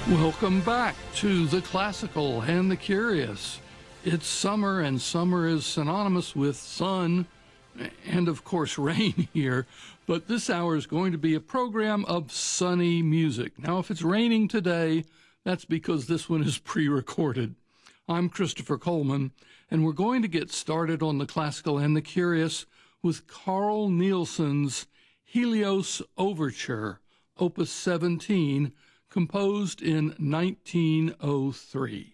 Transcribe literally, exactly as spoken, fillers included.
Welcome back to the classical and the curious. It's summer, and summer is synonymous with sun and, of course, rain here. But this hour is going to be a program of sunny music. Now, if it's raining today, that's because this one is pre-recorded. I'm Christopher Coleman, and we're going to get started on the classical and the curious with Carl Nielsen's Helios Overture, Opus seventeen, composed in nineteen oh three.